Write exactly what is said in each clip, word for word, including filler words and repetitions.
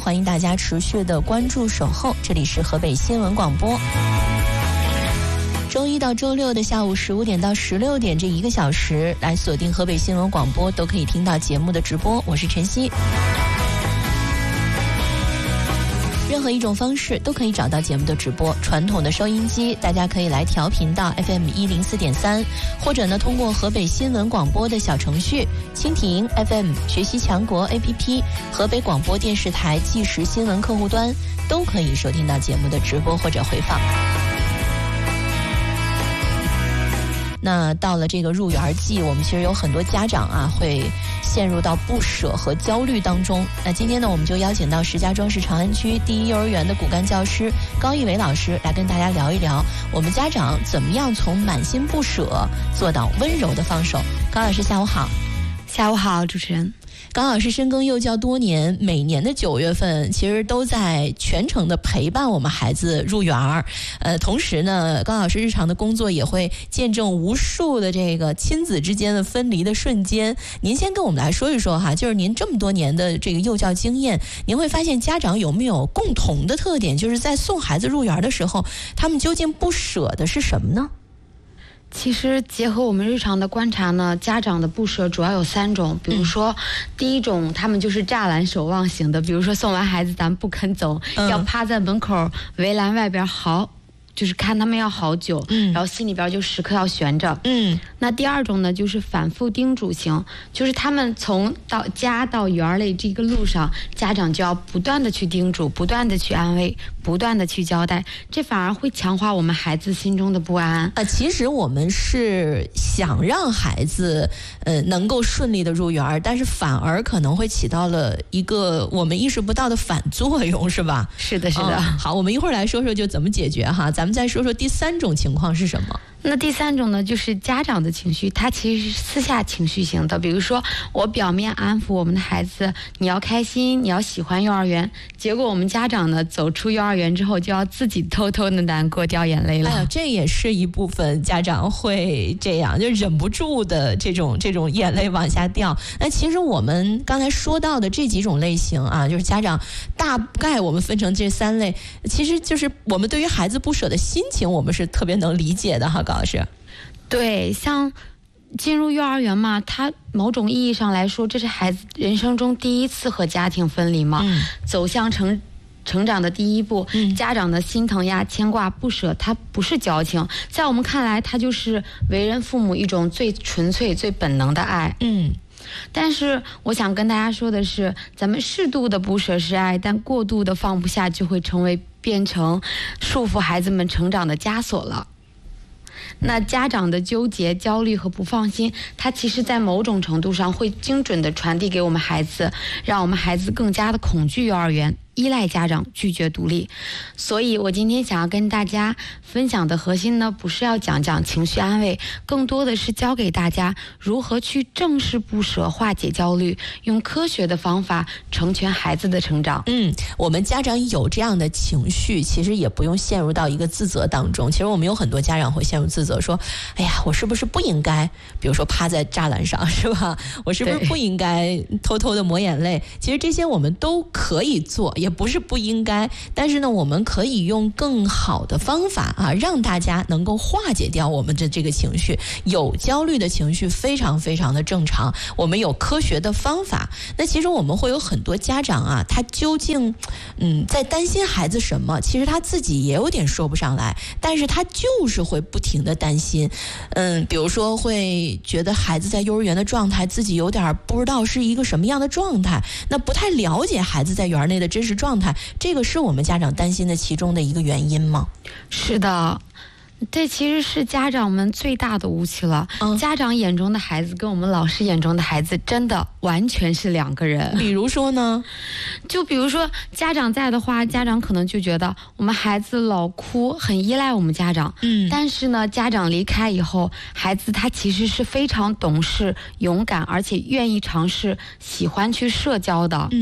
欢迎大家持续的关注守候，这里是河北新闻广播。周一到周六的下午十五点到十六点这一个小时，来锁定河北新闻广播，都可以听到节目的直播。我是晨曦。任何一种方式都可以找到节目的直播。传统的收音机，大家可以来调频到 F M 一零四点三，或者呢通过河北新闻广播的小程序、蜻蜓 F M、学习强国 A P P、河北广播电视台即时新闻客户端，都可以收听到节目的直播或者回放。那到了这个入园季，我们其实有很多家长啊会陷入到不舍和焦虑当中。那今天呢，我们就邀请到石家庄市长安区第一幼儿园的骨干教师高一伟老师来跟大家聊一聊，我们家长怎么样从满心不舍做到温柔的放手。高老师下午好。 下午好，主持人。 高老师深耕幼教多年，每年的九月份其实都在全程的陪伴我们孩子入园儿。呃，同时呢，高老师日常的工作也会见证无数的这个亲子之间的分离的瞬间。您先跟我们来说一说哈，就是您这么多年的这个幼教经验，您会发现家长有没有共同的特点，就是在送孩子入园的时候，他们究竟不舍的是什么呢？ 其实结合我们日常的观察呢，家长的不舍主要有三种。比如说、嗯、第一种，他们就是栅栏守望型的，比如说送完孩子咱不肯走、嗯、要趴在门口围栏外边好就是看他们要好久、嗯、然后心里边就时刻要悬着。嗯，那第二种呢，就是反复叮嘱型，就是他们从到家到园里这个路上，家长就要不断的去叮嘱，不断的去安慰，不断的去交代，这反而会强化我们孩子心中的不安。 呃，其实我们是想让孩子呃能够顺利的入园，但是反而可能会起到了一个我们意识不到的反作用，是吧？ 是的，是的。 嗯、好，我们一会儿来说说就怎么解决哈。咱们再说说第三种情况是什么？ 那第三种呢，就是家长的情绪，他其实是私下情绪型的。比如说，我表面安抚我们的孩子，你要开心，你要喜欢幼儿园，结果我们家长呢，走出幼儿园之后，就要自己偷偷的难过，掉眼泪了。 哎呀，这也是一部分家长会这样，就忍不住的这种这种眼泪往下掉。那其实我们刚才说到的这几种类型啊，就是家长大概我们分成这三类，其实就是我们对于孩子不舍的心情，我们是特别能理解的哈。老师， 对，像进入幼儿园嘛，它某种意义上来说，这是孩子人生中第一次和家庭分离嘛，嗯、走向成成长的第一步。嗯、家长的心疼呀、牵挂、不舍，它不是矫情，在我们看来，它就是为人父母一种最纯粹、最本能的爱。嗯。但是我想跟大家说的是，咱们适度的不舍是爱，但过度的放不下就会成为变成束缚孩子们成长的枷锁了。那家长的纠结、焦虑和不放心，它其实在某种程度上会精准地传递给我们孩子，让我们孩子更加的恐惧幼儿园，依赖家长，拒绝独立。所以我今天想要跟大家分享的核心呢，不是要讲讲情绪安慰，更多的是教给大家如何去正视不舍，化解焦虑，用科学的方法成全孩子的成长。 嗯，我们家长有这样的情绪，其实也不用陷入到一个自责当中。其实我们有很多家长会陷入自责，说哎呀，我是不是不应该比如说趴在栅栏上，是吧？我是不是不应该偷偷的抹眼泪？其实这些我们都可以做，也不是不应该，但是呢，我们可以用更好的方法啊，让大家能够化解掉我们的这个情绪。有焦虑的情绪非常非常的正常，我们有科学的方法。那其实我们会有很多家长啊，他究竟嗯在担心孩子什么？其实他自己也有点说不上来，但是他就是会不停的担心。嗯，比如说会觉得孩子在幼儿园的状态，自己有点不知道是一个什么样的状态，那不太了解孩子在园内的真实状态，这个是我们家长担心的其中的一个原因吗？ 是的，这其实是家长们最大的误区了。嗯、家长眼中的孩子跟我们老师眼中的孩子真的完全是两个人。 比如说呢？ 就比如说家长在的话，家长可能就觉得我们孩子老哭，很依赖我们家长。嗯，但是呢，家长离开以后，孩子他其实是非常懂事、勇敢，而且愿意尝试、喜欢去社交的。嗯，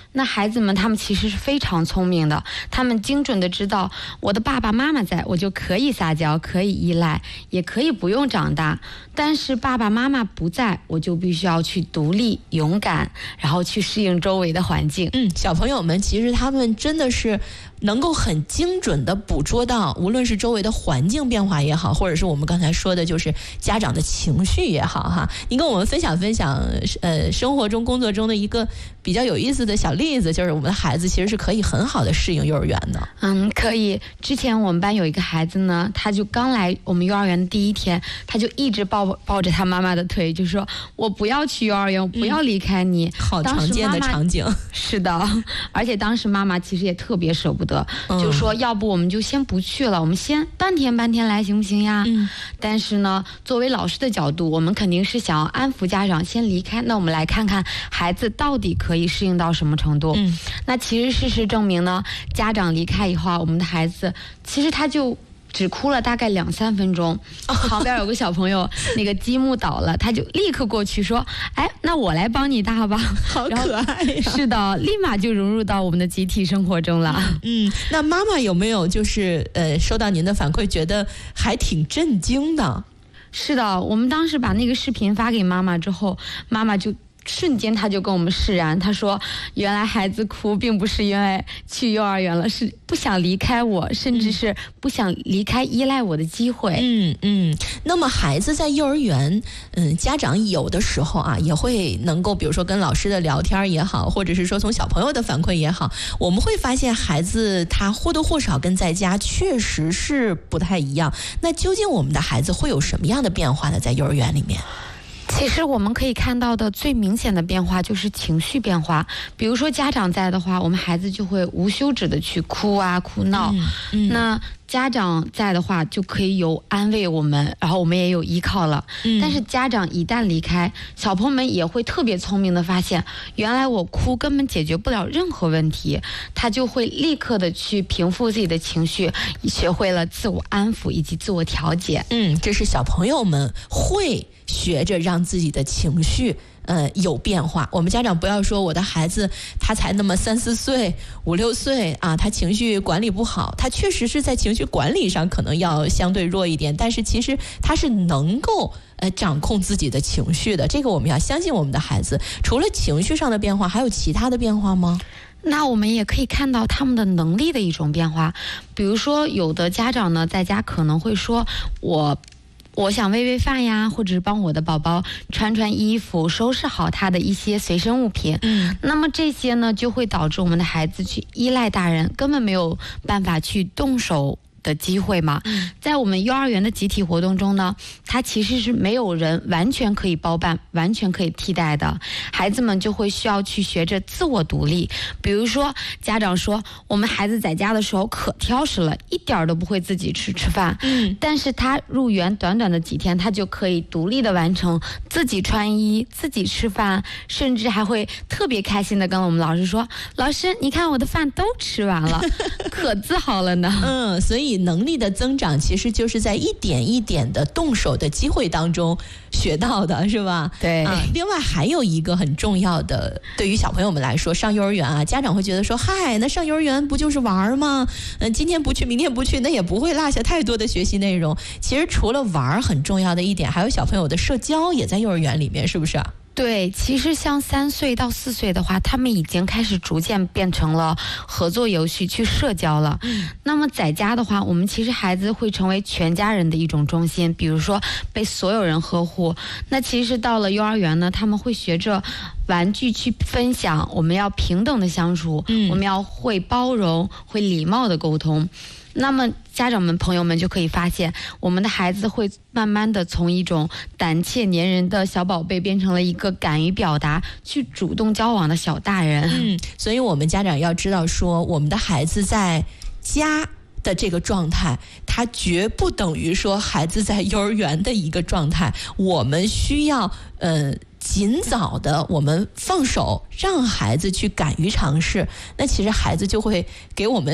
那孩子们他们其实是非常聪明的，他们精准的知道我的爸爸妈妈在，我就可以撒娇，可以依赖，也可以不用长大。但是爸爸妈妈不在，我就必须要去独立勇敢，然后去适应周围的环境。 嗯，小朋友们其实他们真的是能够很精准的捕捉到，无论是周围的环境变化也好，或者是我们刚才说的就是家长的情绪也好哈。你跟我们分享分享呃生活中工作中的一个比较有意思的小例子，就是我们的孩子其实是可以很好的适应幼儿园的。 嗯，可以。之前我们班有一个孩子呢，他就刚来我们幼儿园的第一天，他就一直抱抱着他妈妈的腿，就说我不要去幼儿园，我不要离开你。 嗯、好常见的场景。 是的，而且当时妈妈其实也特别舍不得，嗯、就说要不我们就先不去了，我们先半天半天来行不行呀？嗯、但是呢，作为老师的角度，我们肯定是想要安抚家长先离开。那我们来看看孩子到底可以适应到什么程度。嗯、那其实事实证明呢，家长离开以后，我们的孩子其实他就只哭了大概两三分钟，旁边有个小朋友那个积木倒了，他就立刻过去说，哎，那我来帮你搭吧。 好可爱呀！ 是的，立马就融入到我们的集体生活中了。 嗯，那妈妈有没有就是呃收到您的反馈，觉得还挺震惊的？ 是的，我们当时把那个视频发给妈妈之后，妈妈就瞬间他就跟我们释然，他说原来孩子哭并不是因为去幼儿园了，是不想离开我，甚至是不想离开依赖我的机会。 嗯嗯。那么孩子在幼儿园，嗯，家长有的时候啊也会能够比如说跟老师的聊天也好，或者是说从小朋友的反馈也好，我们会发现孩子他或多或少跟在家确实是不太一样。那究竟我们的孩子会有什么样的变化呢？在幼儿园里面？ 其实我们可以看到的最明显的变化就是情绪变化。比如说家长在的话，我们孩子就会无休止的去哭啊哭闹。嗯嗯、那家长在的话，就可以有安慰我们，然后我们也有依靠了。嗯、但是家长一旦离开，小朋友们也会特别聪明的发现，原来我哭根本解决不了任何问题，他就会立刻的去平复自己的情绪，学会了自我安抚以及自我调节。 嗯，这是小朋友们会学着让自己的情绪呃有变化。我们家长不要说我的孩子他才那么三四岁五六岁啊，他情绪管理不好，他确实是在情绪管理上可能要相对弱一点，但是其实他是能够呃掌控自己的情绪的。这个我们要相信我们的孩子。除了情绪上的变化，还有其他的变化吗？ 那我们也可以看到他们的能力的一种变化。比如说有的家长呢在家可能会说，我我想喂喂饭呀，或者是帮我的宝宝穿穿衣服，收拾好他的一些随身物品。嗯，那么这些呢，就会导致我们的孩子去依赖大人，根本没有办法去动手的机会嘛。嗯、在我们幼儿园的集体活动中呢，它其实是没有人完全可以包办，完全可以替代的。孩子们就会需要去学着自我独立。比如说家长说我们孩子在家的时候可挑食了，一点都不会自己吃吃饭。嗯，但是他入园短短的几天，他就可以独立的完成自己穿衣，自己吃饭，甚至还会特别开心的跟我们老师说，老师你看我的饭都吃完了，可自豪了呢。 嗯，所以能力的增长其实就是在一点一点的动手的机会当中学到的，是吧？ 对。 啊，另外还有一个很重要的，对于小朋友们来说，上幼儿园啊，家长会觉得说，嗨，那上幼儿园不就是玩吗？嗯，今天不去，明天不去，那也不会落下太多的学习内容。其实除了玩很重要的一点，还有小朋友的社交也在幼儿园里面，是不是啊？ 对，其实像三岁到四岁的话，他们已经开始逐渐变成了合作游戏去社交了。嗯，那么在家的话，我们其实孩子会成为全家人的一种中心，比如说被所有人呵护。那其实到了幼儿园呢，他们会学着玩具去分享，我们要平等的相处，嗯、我们要会包容，会礼貌的沟通。那么家长们朋友们就可以发现，我们的孩子会慢慢的从一种胆怯粘人的小宝贝变成了一个敢于表达去主动交往的小大人。 嗯，所以我们家长要知道说，我们的孩子在家的这个状态，它绝不等于说孩子在幼儿园的一个状态。我们需要呃尽早的我们放手，让孩子去敢于尝试，那其实孩子就会给我们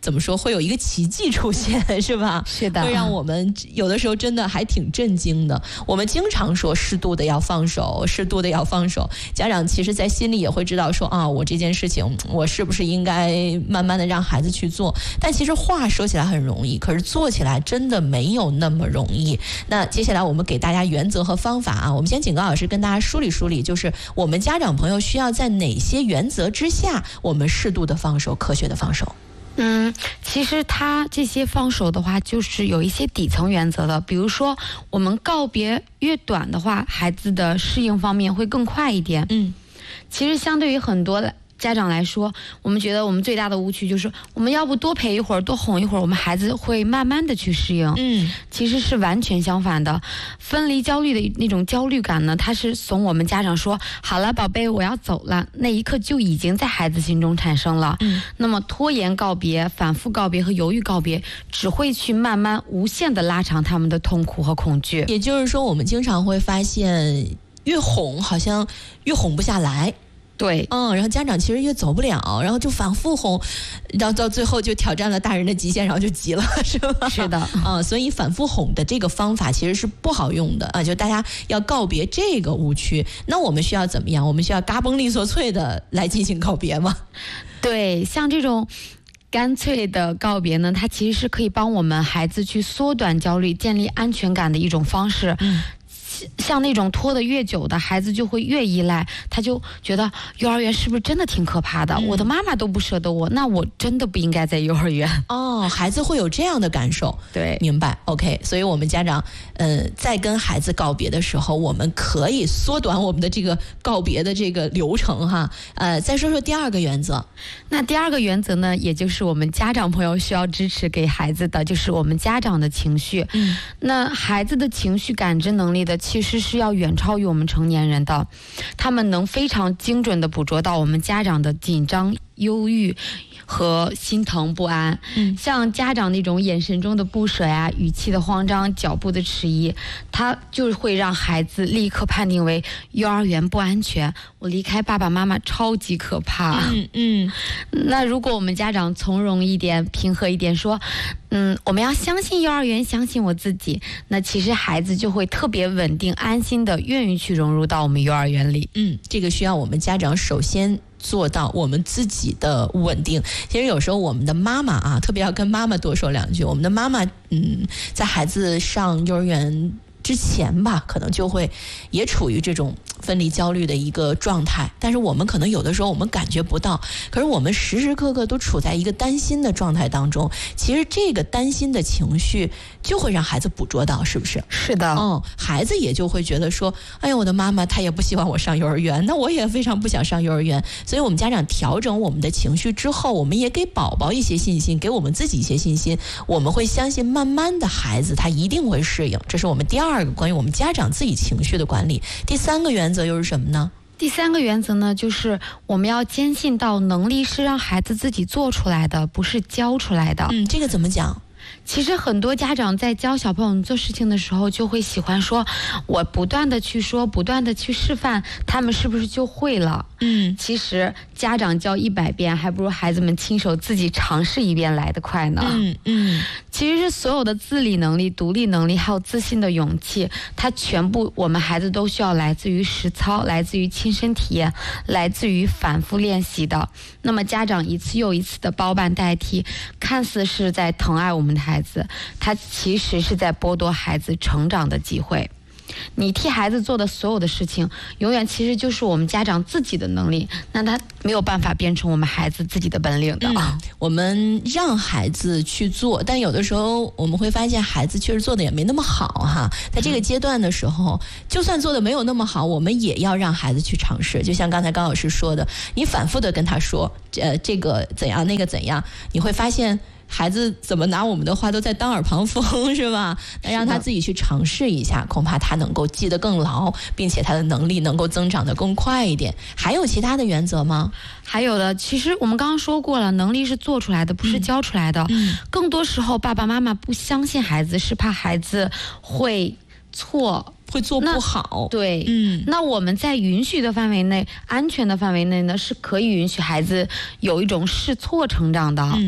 怎么说，会有一个奇迹出现，是吧？ 是的， 会让我们有的时候真的还挺震惊的。我们经常说适度的要放手，适度的要放手。家长其实在心里也会知道说啊，我这件事情我是不是应该慢慢的让孩子去做？但其实话说起来很容易，可是做起来真的没有那么容易。那接下来我们给大家原则和方法啊，我们先请高老师跟大家梳理梳理，就是我们家长朋友需要在哪些原则之下，我们适度的放手，科学的放手。 嗯，其实他这些放手的话，就是有一些底层原则的。比如说，我们告别越短的话，孩子的适应方面会更快一点。 嗯， 其实相对于很多家长来说，我们觉得我们最大的误区就是，我们要不多陪一会儿，多哄一会儿，我们孩子会慢慢的去适应。 嗯， 其实是完全相反的。分离焦虑的那种焦虑感呢，它是从我们家长说好了宝贝我要走了那一刻就已经在孩子心中产生了。嗯，那么拖延告别、反复告别和犹豫告别，只会去慢慢无限的拉长他们的痛苦和恐惧。 也就是说，我们经常会发现，越哄好像越哄不下来。 对， 嗯，然后家长其实越走不了，然后就反复哄，到到最后就挑战了大人的极限，然后就急了，是吧？ 是的， 啊，所以反复哄的这个方法其实是不好用的啊，就大家要告别这个误区。那我们需要怎么样？我们需要嘎嘣利索脆的来进行告别吗？ 对，像这种干脆的告别呢，它其实是可以帮我们孩子去缩短焦虑、建立安全感的一种方式。嗯，像那种拖得越久的孩子就会越依赖，他就觉得幼儿园是不是真的挺可怕的、嗯、我的妈妈都不舍得我，那我真的不应该在幼儿园。 哦，孩子会有这样的感受。 对， 明白。 OK， 所以我们家长呃，在跟孩子告别的时候，我们可以缩短我们的这个告别的这个流程哈。呃，再说说第二个原则。 那第二个原则呢，也就是我们家长朋友需要支持给孩子的，就是我们家长的情绪。嗯，那孩子的情绪感知能力的其实是要远超于我们成年人的，他们能非常精准地捕捉到我们家长的紧张、忧郁和心疼不安。嗯，像家长那种眼神中的不舍呀、语气的慌张、脚步的迟疑，他就会让孩子立刻判定为幼儿园不安全，我离开爸爸妈妈超级可怕。嗯嗯，那如果我们家长从容一点、平和一点，说嗯，我们要相信幼儿园，相信我自己，那其实孩子就会特别稳定、安心的，愿意去融入到我们幼儿园里。 嗯，这个需要我们家长首先做到我们自己的稳定。其实有时候我们的妈妈啊，特别要跟妈妈多说两句。我们的妈妈，嗯，在孩子上幼儿园之前吧，可能就会也处于这种分离焦虑的一个状态，但是我们可能有的时候我们感觉不到，可是我们时时刻刻都处在一个担心的状态当中。其实这个担心的情绪就会让孩子捕捉到，是不是？ 是的。 嗯，孩子也就会觉得说，哎呀，我的妈妈她也不希望我上幼儿园，那我也非常不想上幼儿园。所以我们家长调整我们的情绪之后，我们也给宝宝一些信心，给我们自己一些信心，我们会相信慢慢的孩子他一定会适应。这是我们第二个关于我们家长自己情绪的管理。第三个原则又是什么呢？ 第三个原则呢，就是我们要坚信到能力是让孩子自己做出来的，不是教出来的。 嗯，这个怎么讲？ 其实很多家长在教小朋友做事情的时候，就会喜欢说，我不断的去说，不断的去示范，他们是不是就会了？嗯，其实家长教一百遍，还不如孩子们亲手自己尝试一遍来得快呢。嗯嗯，其实是所有的自理能力、独立能力，还有自信的勇气，它全部我们孩子都需要来自于实操，来自于亲身体验，来自于反复练习的。那么家长一次又一次的包办代替，看似是在疼爱我们的孩子，他其实是在剥夺孩子成长的机会。你替孩子做的所有的事情，永远其实就是我们家长自己的能力，那他没有办法变成我们孩子自己的本领的。 嗯，我们让孩子去做，但有的时候我们会发现孩子确实做的也没那么好哈。在这个阶段的时候，就算做的没有那么好，我们也要让孩子去尝试。就像刚才高老师说的，你反复的跟他说，呃，这个怎样，那个怎样，你会发现孩子怎么拿我们的话都在当耳旁风，是吧？那让他自己去尝试一下，恐怕他能够记得更牢，并且他的能力能够增长得更快一点。还有其他的原则吗？ 还有的，其实我们刚刚说过了，能力是做出来的，不是教出来的。嗯，更多时候爸爸妈妈不相信孩子，是怕孩子会错， 会做不好。 对，嗯，那我们在允许的范围内、安全的范围内呢，是可以允许孩子有一种试错成长的。嗯，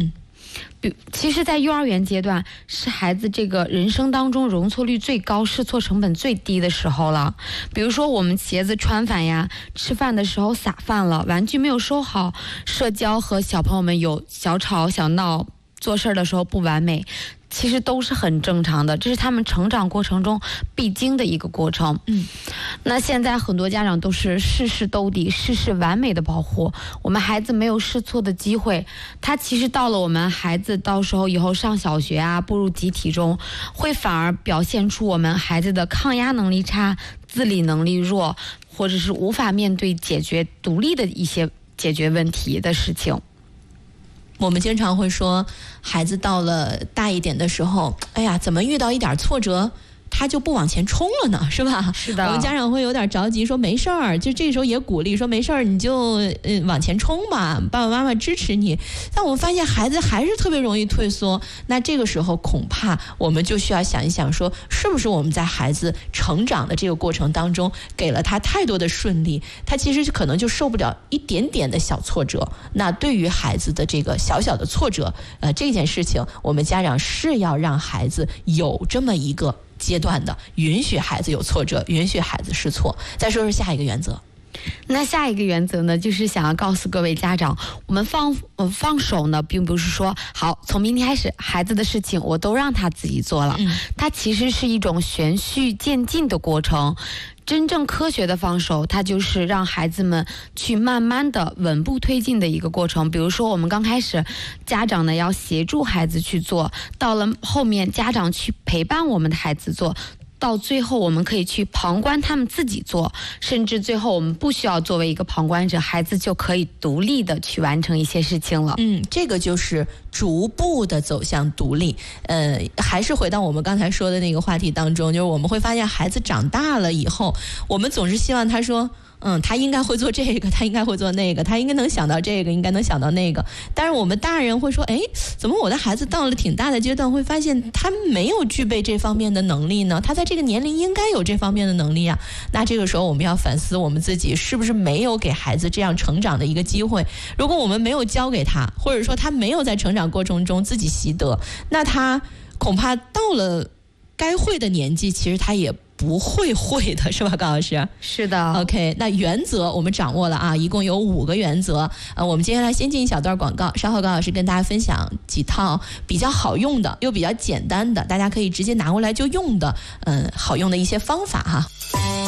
比其实在幼儿园阶段是孩子这个人生当中容错率最高、试错成本最低的时候了。比如说我们鞋子穿反呀，吃饭的时候洒饭了，玩具没有收好，社交和小朋友们有小吵小闹，做事的时候不完美，其实都是很正常的，这是他们成长过程中必经的一个过程。嗯，那现在很多家长都是事事兜底，事事完美的保护我们孩子，没有试错的机会。他其实到了我们孩子到时候以后上小学啊，步入集体中，会反而表现出我们孩子的抗压能力差、自理能力弱，或者是无法面对解决独立的一些解决问题的事情。 我们经常会说，孩子到了大一点的时候，哎呀，怎么遇到一点挫折他就不往前冲了呢，是吧？ 是的， 我们家长会有点着急，说没事儿，就这时候也鼓励说没事儿，你就呃往前冲吧，爸爸妈妈支持你。但我们发现孩子还是特别容易退缩，那这个时候恐怕我们就需要想一想说，是不是我们在孩子成长的这个过程当中给了他太多的顺利，他其实可能就受不了一点点的小挫折。那对于孩子的这个小小的挫折，呃，这件事情我们家长是要让孩子有这么一个阶段的，允许孩子有挫折，允许孩子试错。再说说下一个原则。 那下一个原则呢，就是想要告诉各位家长，我们放呃放手呢，并不是说好从明天开始孩子的事情我都让他自己做了，嗯、它其实是一种循序渐进的过程。真正科学的放手，它就是让孩子们去慢慢的稳步推进的一个过程。比如说我们刚开始家长呢要协助孩子去做，到了后面家长去陪伴我们的孩子做，到最后我们可以去旁观他们自己做，甚至最后我们不需要作为一个旁观者，孩子就可以独立的去完成一些事情了。 嗯，这个就是逐步的走向独立。呃，还是回到我们刚才说的那个话题当中，就是我们会发现孩子长大了以后，我们总是希望他说嗯，他应该会做这个，他应该会做那个，他应该能想到这个，应该能想到那个。但是我们大人会说，哎，怎么我的孩子到了挺大的阶段，会发现他没有具备这方面的能力呢？他在这个年龄应该有这方面的能力啊。那这个时候我们要反思我们自己是不是没有给孩子这样成长的一个机会。如果我们没有教给他，或者说他没有在成长过程中自己习得，那他恐怕到了该会的年纪，其实他也不会会的，是吧，高老师？ 是的。 OK， 那原则我们掌握了啊，一共有五个原则。呃，我们接下来先进一小段广告，稍后高老师跟大家分享几套比较好用的又比较简单的，大家可以直接拿过来就用的嗯，好用的一些方法哈。